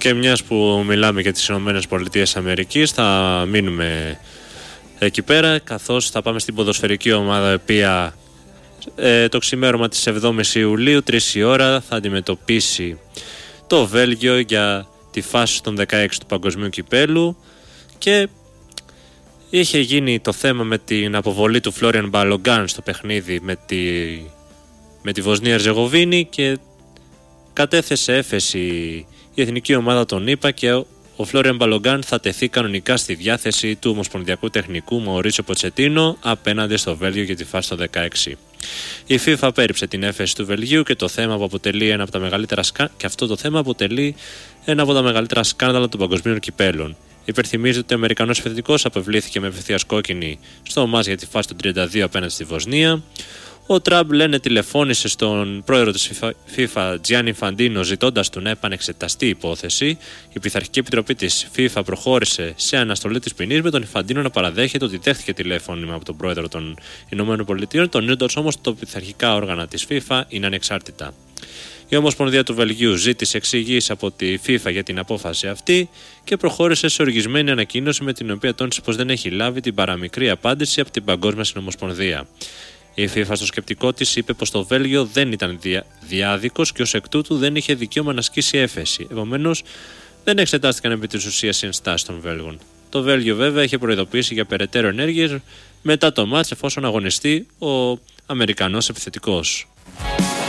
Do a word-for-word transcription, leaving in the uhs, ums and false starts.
Και μιας που μιλάμε για τις Ηνωμένες Πολιτείες Αμερικής, θα μείνουμε εκεί πέρα, καθώς θα πάμε στην ποδοσφαιρική ομάδα, η οποία ε, το ξημέρωμα της εβδόμης Ιουλίου, τρεις η ώρα, θα αντιμετωπίσει το Βέλγιο για τη φάση των δεκαέξι του Παγκοσμίου Κυπέλου. Και είχε γίνει το θέμα με την αποβολή του Φλόριαν Μπαλογκάν στο παιχνίδι με τη, με τη Βοσνία Ερζεγοβίνη, και κατέθεσε έφεση η εθνική ομάδα των ΗΠΑ και ο Φλόριαν Μπαλογκάν θα τεθεί κανονικά στη διάθεση του Ομοσπονδιακού Τεχνικού Μαουρίσιο Ποτσετίνο απέναντι στο Βέλγιο για τη φάση των δεκαέξι. Η FIFA πέριψε την έφεση του Βελγίου και το θέμα που αποτελεί ένα από τα μεγαλύτερα σκα... και αυτό το θέμα αποτελεί ένα από τα μεγαλύτερα σκάνδαλα των παγκοσμίων κυπέλων. Υπερθυμίζεται ότι ο Αμερικανός επιθετικός απευλήθηκε με ευθείας κόκκινη στο μάτς για τη φάση των τριάντα δύο απέναντι στη Βοσνία. Ο Τραμπ, λένε, τηλεφώνησε στον πρόεδρο της FIFA, Gianni Infantino, ζητώντας του να επανεξεταστεί η υπόθεση. Η Πειθαρχική Επιτροπή της FIFA προχώρησε σε αναστολή της ποινής, με τον Infantino να παραδέχεται ότι δέχτηκε τηλέφωνημα από τον πρόεδρο των ΗΠΑ, τονίζοντας όμως ότι τα πειθαρχικά όργανα της FIFA είναι ανεξάρτητα. Η Ομοσπονδία του Βελγίου ζήτησε εξηγήσεις από τη FIFA για την απόφαση αυτή και προχώρησε σε οργισμένη ανακοίνωση, με την οποία τόνισε πως δεν έχει λάβει την παραμικρή απάντηση από την Παγκόσμια Συνομοσπονδία. Η FIFA στο σκεπτικό της είπε πως το Βέλγιο δεν ήταν διά, διάδικος και ως εκ τούτου δεν είχε δικαίωμα να ασκήσει έφεση. Επομένως, δεν εξετάστηκαν επί της ουσίας οι ενστάσεις των Βέλγων. Το Βέλγιο, βέβαια, είχε προειδοποιήσει για περαιτέρω ενέργειες μετά το μάτς, εφόσον αγωνιστεί ο Αμερικανός επιθετικός.